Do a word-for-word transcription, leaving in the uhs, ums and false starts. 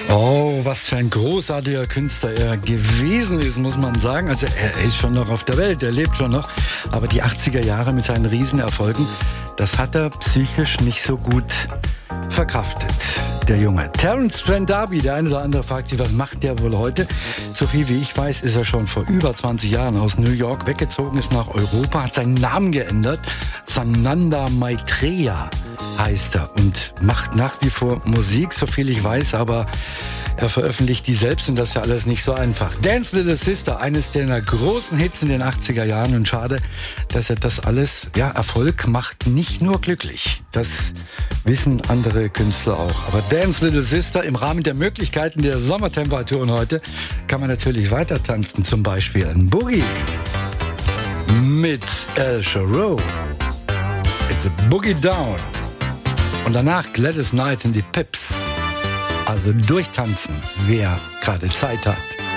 Oh, was für ein großartiger Künstler er gewesen ist, muss man sagen. Also er ist schon noch auf der Welt, er lebt schon noch. Aber die achtziger Jahre mit seinen Riesenerfolgen, das hat er psychisch nicht so gut verkraftet, der Junge. Terence Trent D'Arby, der eine oder andere fragt sich, was macht der wohl heute? So viel wie ich weiß, ist er schon vor über zwanzig Jahren aus New York weggezogen, ist nach Europa, hat seinen Namen geändert. Sananda Maitreya heißt er und macht nach wie vor Musik, so viel ich weiß, aber er veröffentlicht die selbst und das ist ja alles nicht so einfach. Dance Little Sister, eines der großen Hits in den achtziger Jahren und schade, dass er das alles, ja, Erfolg macht nicht nur glücklich. Das wissen andere Künstler auch. Aber Dance Little Sister, im Rahmen der Möglichkeiten der Sommertemperaturen heute, kann man natürlich weiter tanzen, zum Beispiel ein Boogie mit El Charo. It's a Boogie Down. Und danach Gladys Knight und die Pips. Also durchtanzen, wer gerade Zeit hat.